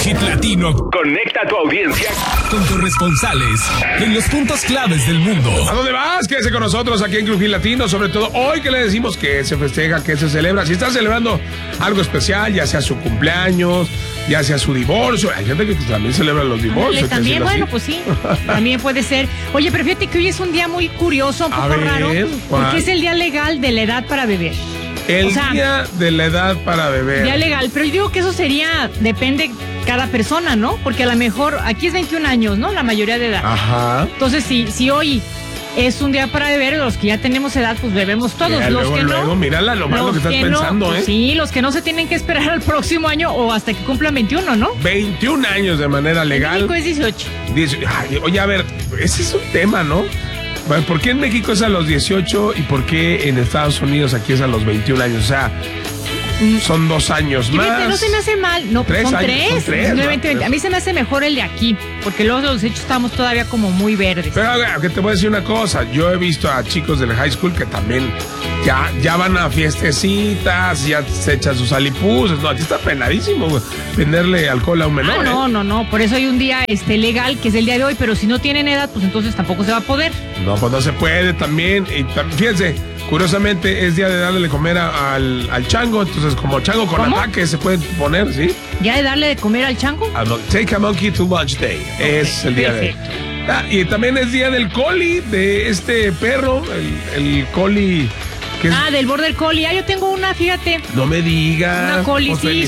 Hit Latino conecta a tu audiencia con corresponsales en los puntos claves del mundo. ¿A dónde vas? Quédese con nosotros aquí en Club Hit Latino, sobre todo hoy que le decimos que se festeja, que se celebra. Si está celebrando algo especial, ya sea su cumpleaños, ya sea su divorcio. Hay gente que también celebra los divorcios. También, bueno, pues sí, también puede ser. Oye, pero fíjate que hoy es un día muy curioso, un poco raro, porque es el día legal de la edad para beber. Día de la edad para beber. Día legal, pero yo digo que eso sería, depende cada persona, ¿no? Porque a lo mejor, aquí es 21 años, ¿no? La mayoría de edad. Ajá. Entonces, si hoy es un día para beber, los que ya tenemos edad, pues bebemos todos. Mira, los que luego, no, mírala lo malo que estás pensando, pues sí, los que no se tienen que esperar al próximo año o hasta que cumplan 21, ¿no? 21 años de manera legal. En México es 18. Oye, a ver, ese es un tema, ¿no? ¿Por qué en México es a los 18 y por qué en Estados Unidos aquí es a los 21 años? O sea, son 2 años más. No se me hace mal. No, son tres. A mí se me hace mejor el de aquí, porque luego los hechos estamos todavía como muy verdes. Pero que te voy a decir una cosa. Yo he visto a chicos del high school que también ya van a fiestecitas, ya se echan sus alipuses. No, aquí está penadísimo, güey, venderle alcohol a un menor. No. Por eso hay un día legal, que es el día de hoy, pero si no tienen edad, pues entonces tampoco se va a poder. No, pues no se puede también. Y fíjense, curiosamente es día de darle de comer al chango. Entonces, como chango con ataque se puede poner, ¿sí? ¿Ya de darle de comer al chango? Take a monkey to lunch day. Okay, es el día de... y también es día del collie, de este perro, el collie... del border collie. Yo tengo una, fíjate. No me digas. Una collie, sí,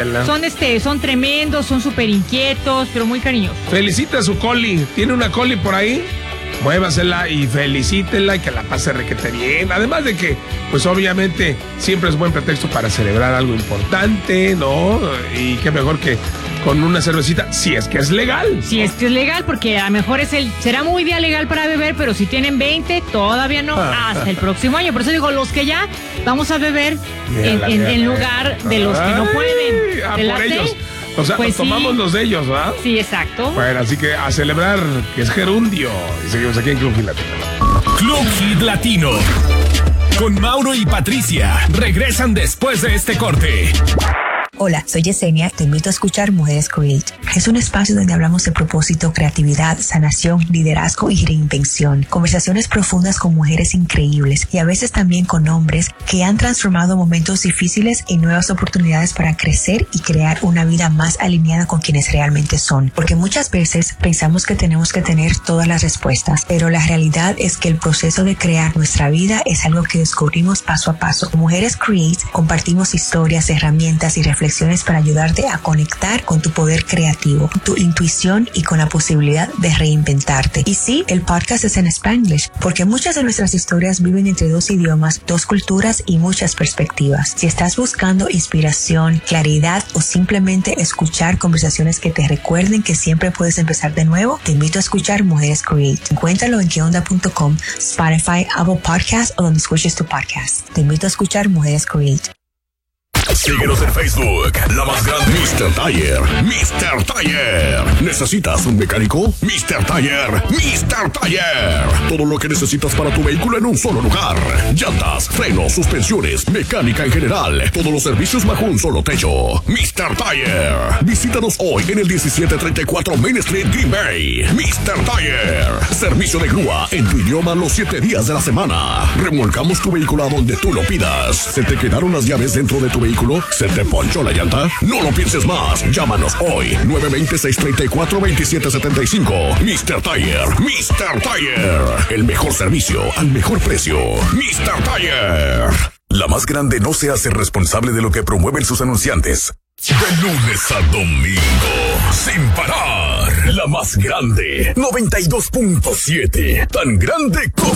son tremendos, son súper inquietos, pero muy cariñosos. Felicita a su collie. ¿Tiene una collie por ahí? Muévasela y felicítela y que la pase requete bien. Además de que, pues obviamente, siempre es buen pretexto para celebrar algo importante, ¿no? Y qué mejor que con una cervecita, si es que es legal. Si es que es legal, porque a lo mejor será muy día legal para beber, pero si tienen 20, todavía no, hasta el próximo año. Por eso digo, los que ya vamos a beber en lugar de los que no pueden. Por ellos. O sea, pues tomamos los de ellos, ¿verdad? Sí, exacto. Bueno, así que a celebrar que es gerundio. Y seguimos aquí en Club Hit Latino. Club Hit Latino. Con Mauro y Patricia. Regresan después de este corte. Hola, soy Yesenia, te invito a escuchar Mujeres Create. Es un espacio donde hablamos de propósito, creatividad, sanación, liderazgo y reinvención. Conversaciones profundas con mujeres increíbles y a veces también con hombres que han transformado momentos difíciles en nuevas oportunidades para crecer y crear una vida más alineada con quienes realmente son. Porque muchas veces pensamos que tenemos que tener todas las respuestas, pero la realidad es que el proceso de crear nuestra vida es algo que descubrimos paso a paso. Mujeres Create compartimos historias, herramientas y reflexiones para ayudarte a conectar con tu poder creativo, tu intuición y con la posibilidad de reinventarte. Y sí, el podcast es en Spanglish, porque muchas de nuestras historias viven entre 2 idiomas, 2 culturas y muchas perspectivas. Si estás buscando inspiración, claridad o simplemente escuchar conversaciones que te recuerden que siempre puedes empezar de nuevo, te invito a escuchar Mujeres Create. Encuéntralo en queonda.com, Spotify, Apple Podcasts o donde escuches tu podcast. Te invito a escuchar Mujeres Create. Síguenos en Facebook, la más grande. Mr. Tire. Mr. Tire. ¿Necesitas un mecánico? Mr. Tire. Mr. Tire. Todo lo que necesitas para tu vehículo en un solo lugar. Llantas, frenos, suspensiones, mecánica en general. Todos los servicios bajo un solo techo. Mr. Tire. Visítanos hoy en el 1734 Main Street, Green Bay. Mr. Tire. Servicio de grúa en tu idioma los 7 días de la semana. Remolcamos tu vehículo a donde tú lo pidas. ¿Se te quedaron las llaves dentro de tu vehículo? ¿Se te ponchó la llanta? No lo pienses más. Llámanos hoy. 920-634-2775. Mr. Tire. Mr. Tire. El mejor servicio al mejor precio. Mr. Tire. La más grande no se hace responsable de lo que promueven sus anunciantes. De lunes a domingo, sin parar. La más grande. 92.7. Tan grande como